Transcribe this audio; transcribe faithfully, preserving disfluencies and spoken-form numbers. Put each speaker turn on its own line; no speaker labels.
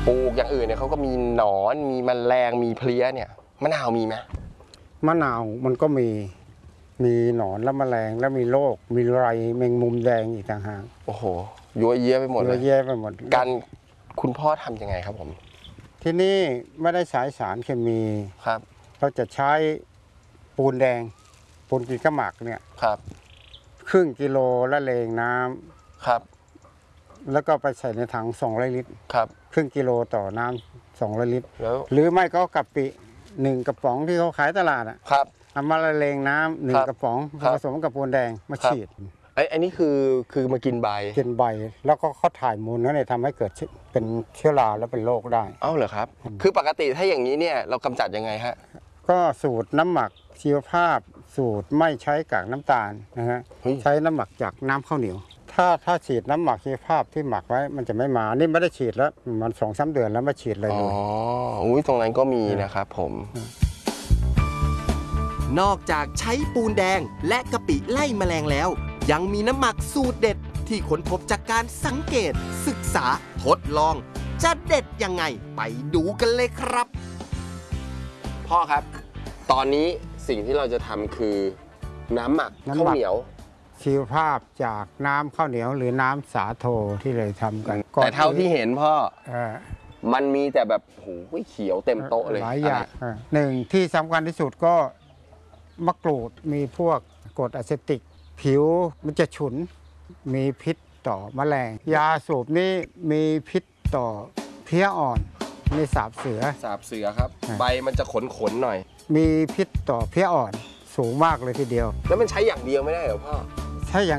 ปลูกอย่างอื่นเนี่ยเขาก็มีหนอนมีแมลงมีเพลี้ยเนี่ยมะนาวมีไหม
มะนาวมันก็มีมีหนอนและแมลงแล้วมีโรคมีไรแมงมุมแดงอีกต่างหาก
โอ้โหยั่วเยี่ยไปหมดเลย
เยอะแยะไปหมด
การคุณพ่อทำยังไงครับผม
ที่นี่ไม่ได้ใช้สารเคมี
ครับ
เราจะใช้ปูนแดงปูนกีกระหมักเนี่ย
ครับ
ครึ่งกิโลละเลงน้ำ
ครับ
แล้วก็ไปใส่ในถังสองร้อยลิตร
ครับ
ครึ่งกิโลต่อน้ำสองร้อยลิตร
แล้ว
หรือไม่ก็กะปิหนึ่งกระป๋องที่เขาขายตลาดอ่ะ
ครับ
เอามาละเลงน้ำหนึ่งกระป๋องผสมกับปูนแดงมาฉีด
ไอ้ไอ้นี่คือคือมากินใบ
กินใบแล้วก็เขาถ่ายมูลนั่นเลยทำให้เกิดเป็นเชื้อราแล้วเป็นโรคได้
เอ้าเหรอครับคือปกติถ้าอย่างนี้เนี่ยเรากำจัดยังไงฮะ
ก็สูตรน้ำหมักชีวภาพสูตรไม่ใช้กากน้ำตาลนะฮะใช้น้ำหมักจากน้ำข้าวเหนียวถ้าถ้าฉีดน้ำหมักชีวภาพที่หมักไว้มันจะไม่มานี่ไม่ได้ฉีดแล้วมันสองสามเดือนแล้วมาฉีดเลย
อ๋ออุ้ยตรงนั้นก็มีนะครับผม
นอกจากใช้ปูนแดงและกะปิไล่แมลงแล้วยังมีน้ำหมักสูตรเด็ดที่ค้นพบจากการสังเกตศึกษาทดลองจะเด็ดยังไงไปดูกันเลยครับ
พ่อครับตอนนี้สิ่งที่เราจะทำคือน้ำหมักข้าวเหนียว
ชีวภาพจากน้ำข้าวเหนียวหรือน้ำสาโทที่เลยทำกัน
แต่เท่าที่เห็นพ่อมันมีแต่แบบโอ้โหเขียวเต็มโต๊ะเลย
หลายอย่างหนึ่งที่สำคัญที่สุดก็มะกรูดมีพวกกรดอะเซติกผิวมันจะฉุนมีพิษต่อแมลงยาสูบนี่มีพิษต่อเพี้ยอ่อนนี่สาบเสือ
สาบเสือครับใบมันจะขนขนหน่อย
มีพิษต่อเพี้ยอ่อนสูงมากเลยทีเดียว
แล้วมันใช้อย่างเดียวไม่ได้เหรอพ่อ
ใช้อย่าง